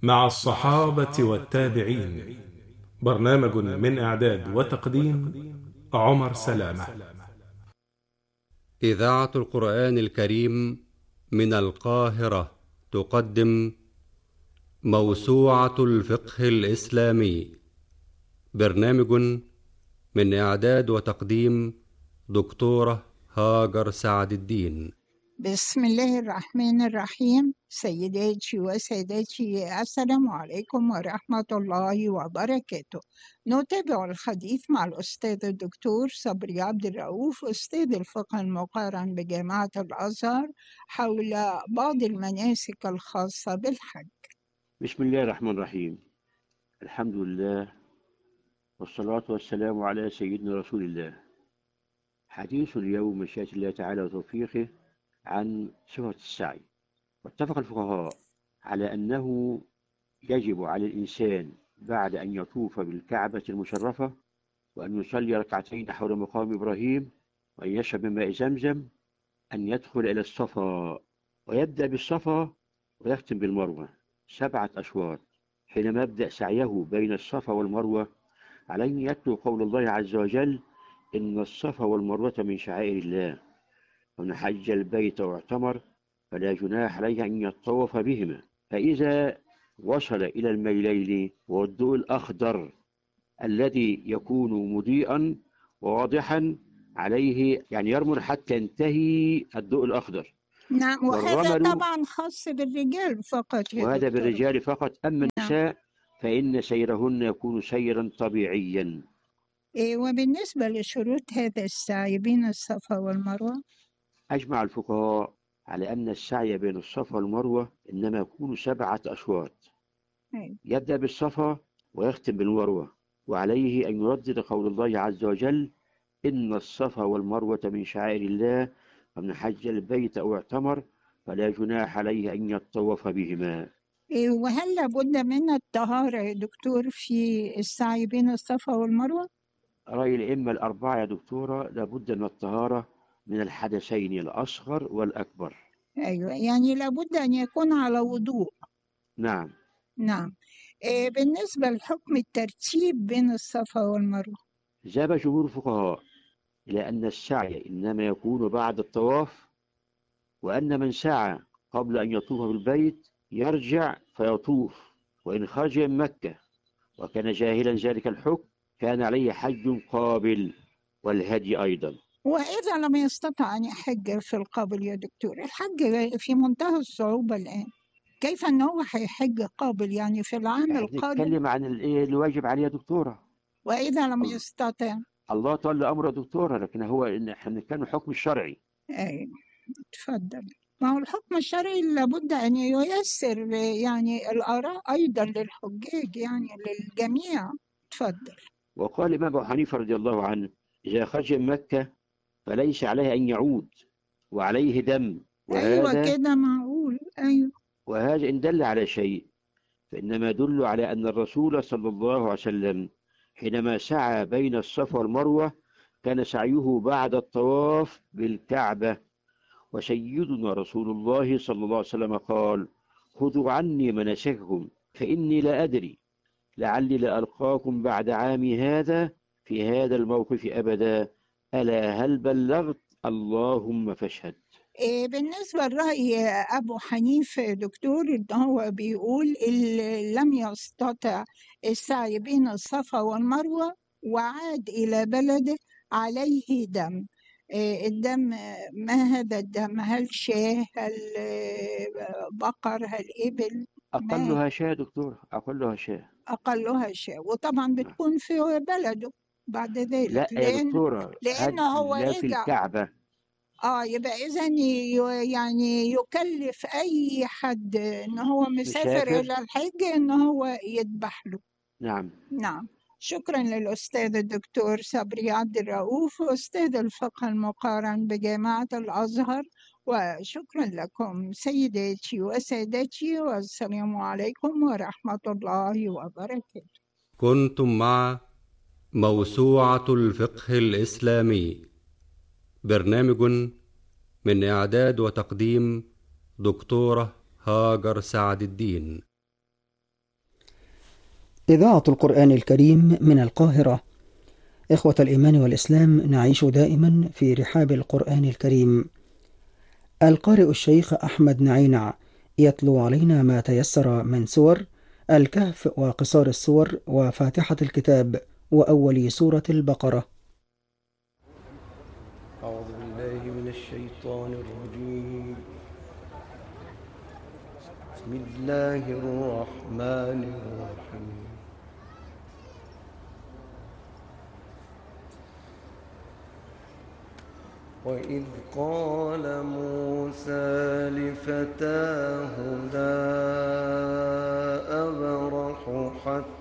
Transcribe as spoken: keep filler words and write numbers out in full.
مع الصحابة والتابعين. برنامج من إعداد وتقديم عمر سلامة. إذاعة القرآن الكريم من القاهرة تقدم موسوعة الفقه الإسلامي. برنامج من إعداد وتقديم دكتورة هاجر سعد الدين. بسم الله الرحمن الرحيم. سيداتي وسادتي، السلام عليكم ورحمة الله وبركاته. نتابع الحديث مع الأستاذ الدكتور صبري عبد الرؤوف، أستاذ الفقه المقارن بجامعة الأزهر، حول بعض المناسك الخاصة بالحج. بسم الله الرحمن الرحيم. الحمد لله والصلاة والسلام على سيدنا رسول الله. حديث اليوم مشيئة الله تعالى وتوفيقه عن صفة السعي. واتفق الفقهاء على أنه يجب على الإنسان بعد أن يطوف بالكعبة المشرفة وأن يصلي ركعتين حول مقام إبراهيم وأن يشرب من ماء زمزم أن يدخل إلى الصفا، ويبدأ بالصفا ويختم بالمروة سبعة أشواط. حينما يبدأ سعيه بين الصفا والمروة عليه أن يتلو قول الله عز وجل: إن الصفا والمروة من شعائر الله، ومن حج البيت واعتمر فلا جناح عليه أن يطوف بهما. فإذا وصل إلى الميلين والضوء الأخضر الذي يكون مضيئا وواضحا عليه يعني يرمل حتى ينتهي الضوء الأخضر. نعم، وهذا والرمل طبعا خاص بالرجال فقط يا وهذا دكتور. بالرجال فقط، أما نعم. النساء فإن سيرهن يكون سيرا طبيعيا. إيه، وبالنسبة لشروط هذا السعي بين الصفا والمروة؟ أجمع الفقهاء على أن السعي بين الصفا والمروة إنما يكون سبعة أشواط. أيوة. يبدأ بالصفا ويختم بالمروة، وعليه أن يردد قول الله عز وجل: إن الصفا والمروة من شعائر الله، ومن حج البيت أو اعتمر فلا جناح عليه أن يطوف بهما. إيه، وهل لابد من الطهارة يا دكتور في السعي بين الصفا والمروة؟ رأي الأئمة الأربعة يا دكتورة لابد من الطهارة من الحدثين الأصغر والأكبر. أيوة، يعني لابد أن يكون على وضوء. نعم. نعم. إيه، بالنسبة لحكم الترتيب بين الصفا والمروة؟ ذهب جمهور الفقهاء إلى أن السعي إنما يكون بعد الطواف، وأن من سعى قبل أن يطوف بالبيت يرجع فيطوف، وإن خرج من مكة وكان جاهلا ذلك الحكم كان عليه حج قابل والهدي أيضا. وإذا لم يستطع أن يحج في القابل يا دكتور؟ الحج في منتهى الصعوبة الآن، كيف أنه هيحج قابل يعني في العام احنا القادم؟ بنتكلم عن الإيه اللي واجب عليه يا دكتورة. وإذا لم الله, يستطع؟ الله تولى أمره يا دكتورة، لكن هو إن احنا بنتكلم الحكم الشرعي. أي، تفضل. ما هو الحكم الشرعي لابد أن ييسر يعني الآراء أيضا للحجاج، يعني للجميع. تفضل. وقال الإمام أبو حنيفة رضي الله عنه: إذا خرج من مكة فليس عليه أن يعود وعليه دم. أيوة وهذا كده معقول. أيوة. وهذا إن دل على شيء فإنما يدل على أن الرسول صلى الله عليه وسلم حينما سعى بين الصفا والمروة كان سعيه بعد الطواف بالكعبة. وسيدنا رسول الله صلى الله عليه وسلم قال: خذوا عني مناسككم فإني لا أدري لعلي لألقاكم بعد عامي هذا في هذا الموقف أبدا، ألا هل بلغت؟ اللهم فاشهد. إيه، بالنسبة لرأي أبو حنيفة دكتور، إن هو بيقول اللي لم يستطع السعي بين الصفا والمروة وعاد إلى بلده عليه دم. إيه الدم؟ ما هذا الدم؟ هل شاه؟ هل بقر؟ هل إبل؟ ما أقلها شاة دكتور، أقلها شاة. أقلها شاه، وطبعا بتكون في بلده بعد ذلك، لا يا لأن دكتورة، لأن هد هو لا في رجع. الكعبة. اه، يبقى اذا يعني يكلف اي حد ان هو مسافر مسافر. الى الحج ان هو يذبح له. نعم. نعم. شكرا للاستاذ الدكتور صبري عبد الرؤوف، استاذ الفقه المقارن بجامعة الازهر. وشكرا لكم سيداتي وسادتي، والسلام عليكم ورحمة الله وبركاته. كنتم مع موسوعة الفقه الإسلامي. برنامج من إعداد وتقديم دكتورة هاجر سعد الدين. إذاعة القرآن الكريم من القاهرة. إخوة الإيمان والإسلام، نعيش دائما في رحاب القرآن الكريم. القارئ الشيخ أحمد نعينع يتلو علينا ما تيسر من سور الكهف وقصار السور وفاتحة الكتاب وأول سورة البقرة. أعوذ بالله من الشيطان الرجيم. بسم الله الرحمن الرحيم. وإذ قال موسى لفتاه لا أبرح حتى